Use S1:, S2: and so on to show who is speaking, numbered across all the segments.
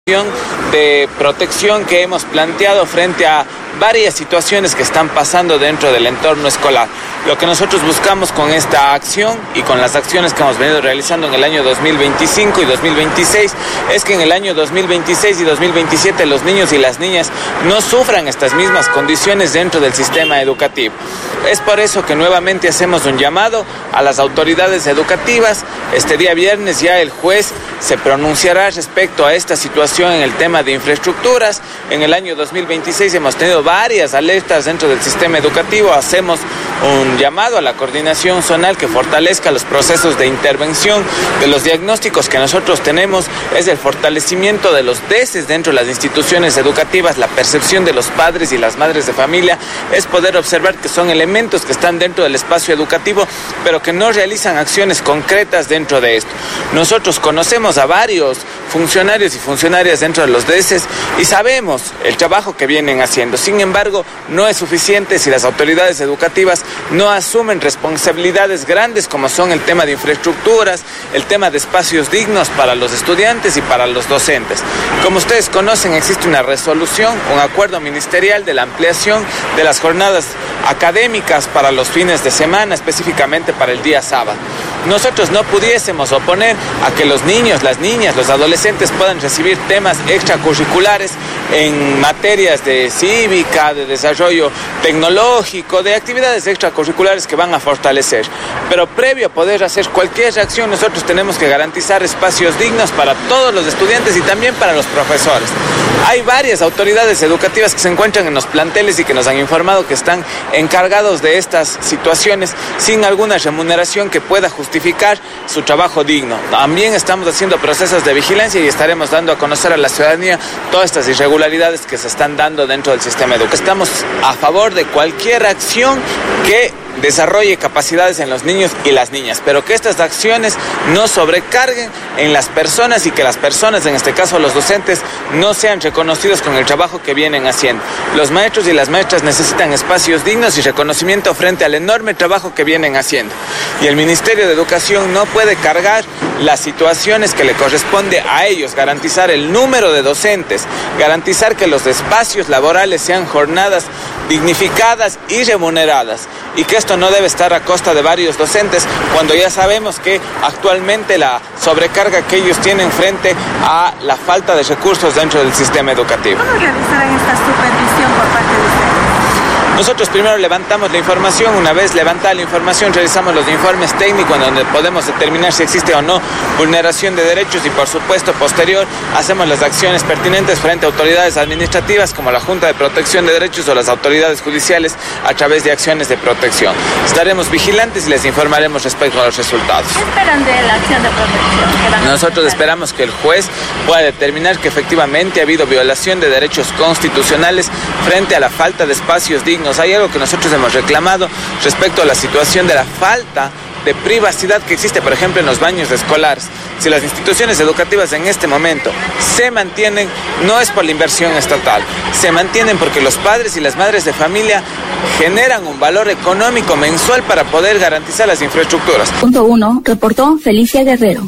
S1: de protección que hemos planteado frente a varias situaciones que están pasando dentro del entorno escolar. Lo que nosotros buscamos con esta acción y con las acciones que hemos venido realizando en el año 2025 y 2026 es que en el año 2026 y 2027 los niños y las niñas no sufran estas mismas condiciones dentro del sistema educativo. Es por eso que nuevamente hacemos un llamado a las autoridades educativas. Este día viernes ya el juez se pronunciará respecto a esta situación en el tema de infraestructuras. En el año 2026 hemos tenido varias alertas dentro del sistema educativo. Hacemos un llamado a la coordinación zonal que fortalezca los procesos de intervención de los diagnósticos que nosotros tenemos. Es el fortalecimiento de los DESES dentro de las instituciones educativas, la percepción de los padres y las madres de familia, es poder observar que son elementos que están dentro del espacio educativo, pero que no realizan acciones concretas dentro de esto. Nosotros conocemos a varios funcionarios y funcionarias dentro de los DESES y sabemos el trabajo que vienen haciendo. Sin embargo, no es suficiente si las autoridades educativas no asumen responsabilidades grandes como son el tema de infraestructuras, el tema de espacios dignos para los estudiantes y para los docentes. Como ustedes conocen, existe una resolución, un acuerdo ministerial de la ampliación de las jornadas académicas para los fines de semana, específicamente para el día sábado. Nosotros no pudiésemos oponer a que los niños, las niñas, los adolescentes puedan recibir temas extracurriculares en materias de cívica, de desarrollo tecnológico, de actividades extracurriculares que van a fortalecer. Pero previo a poder hacer cualquier acción, nosotros tenemos que garantizar espacios dignos para todos los estudiantes y también para los profesores. Hay varias autoridades educativas que se encuentran en los planteles y que nos han informado que están encargados de estas situaciones sin alguna remuneración que pueda justificar su trabajo digno. También estamos haciendo procesos de vigilancia y estaremos dando a conocer a la ciudadanía todas estas irregularidades que se están dando dentro del sistema educativo. Estamos a favor de cualquier acción que desarrolle capacidades en los niños y las niñas, pero que estas acciones no sobrecarguen en las personas y que las personas, en este caso los docentes, no sean reconocidos con el trabajo que vienen haciendo. Los maestros y las maestras necesitan espacios dignos y reconocimiento frente al enorme trabajo que vienen haciendo. Y el Ministerio de Educación no puede cargar las situaciones que le corresponde a ellos, garantizar el número de docentes, garantizar que los espacios laborales sean jornadas dignificadas y remuneradas, y que esto no debe estar a costa de varios docentes cuando ya sabemos que actualmente la sobrecarga que ellos tienen frente a la falta de recursos dentro del sistema educativo.
S2: ¿Cómo realizarán esta supervisión por parte de ustedes?
S1: Nosotros primero levantamos la información, una vez levantada la información realizamos los informes técnicos en donde podemos determinar si existe o no vulneración de derechos y por supuesto posterior hacemos las acciones pertinentes frente a autoridades administrativas como la Junta de Protección de Derechos o las autoridades judiciales a través de acciones de protección. Estaremos vigilantes y les informaremos respecto a los resultados.
S2: ¿Qué esperan de la acción de protección?
S1: Nosotros esperamos que el juez pueda determinar que efectivamente ha habido violación de derechos constitucionales frente a la falta de espacios dignos. Hay algo que nosotros hemos reclamado respecto a la situación de la falta de privacidad que existe, por ejemplo, en los baños escolares. Si las instituciones educativas en este momento se mantienen, no es por la inversión estatal, se mantienen porque los padres y las madres de familia generan un valor económico mensual para poder garantizar las infraestructuras.
S3: Punto 1, reportó Felicia Guerrero.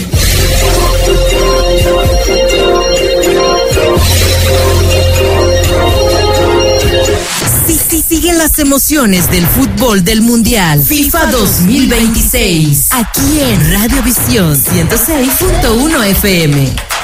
S4: Siguen las emociones del fútbol del Mundial FIFA 2026. Aquí en Radiovisión 106.1 FM.